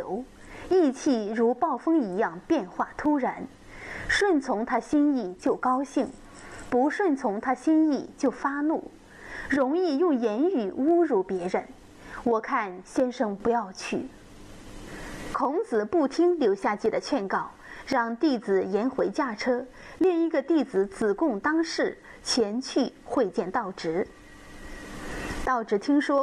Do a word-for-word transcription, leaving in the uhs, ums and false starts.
流，意气如暴风一样变化突然，顺从他心意就高兴，不顺从他心意就发怒，容易用言语侮辱别人。我看先生不要去。孔子不听刘夏季的劝告，让弟子颜回驾车，另一个弟子子贡当事前去会见道直。道直听说